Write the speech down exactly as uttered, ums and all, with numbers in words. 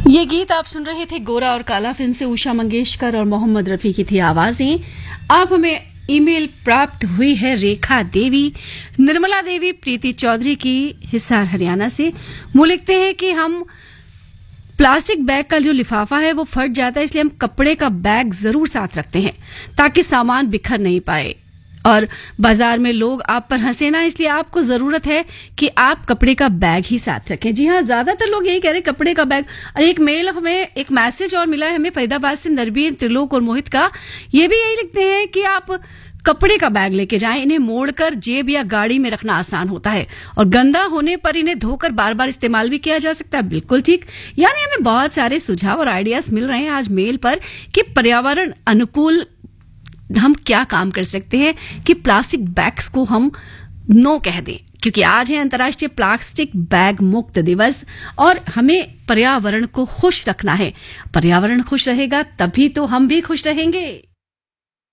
ये गीत आप सुन रहे थे गोरा और काला फिल्म से उषा मंगेशकर और मोहम्मद रफी की थी आवाजें। आप हमें ईमेल प्राप्त हुई है रेखा देवी, निर्मला देवी, प्रीति चौधरी की हिसार हरियाणा से। वो लिखते हैं कि हम प्लास्टिक बैग का जो लिफाफा है वो फट जाता है, इसलिए हम कपड़े का बैग जरूर साथ रखते हैं ताकि सामान बिखर नहीं पाए। और बाजार में लोग आप पर हंसे ना, इसलिए आपको जरूरत है कि आप कपड़े का बैग ही साथ रखें। जी हाँ, ज्यादातर लोग यही कह रहे हैं कपड़े का बैग। और एक मेल हमें एक मैसेज और मिला है हमें फरीदाबाद से नरबीर, त्रिलोक और मोहित का। ये भी यही लिखते हैं कि आप कपड़े का बैग लेके जाएं, इन्हें मोड़कर जेब या गाड़ी में रखना आसान होता है और गंदा होने पर इन्हें धोकर बार बार इस्तेमाल भी किया जा सकता है। बिल्कुल ठीक, यानी हमें बहुत सारे सुझाव और आइडियाज मिल रहे हैं आज मेल पर कि पर्यावरण अनुकूल हम क्या काम कर सकते हैं कि प्लास्टिक बैग्स को हम नो कह दें, क्योंकि आज है अंतर्राष्ट्रीय प्लास्टिक बैग मुक्त दिवस और हमें पर्यावरण को खुश रखना है। पर्यावरण खुश रहेगा तभी तो हम भी खुश रहेंगे।